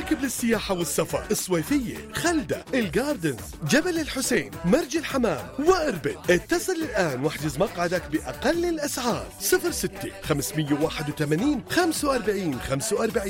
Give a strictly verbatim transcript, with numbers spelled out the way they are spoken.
مراكب للسياحة والسفر، الصويفية، خلدة، الجاردنز، جبل الحسين، مرج الحمام وإربد. اتصل الآن واحجز مقعدك بأقل الأسعار. صفر ستة خمسمية وواحد وثمانين خمسة وأربعين خمسة وأربعين.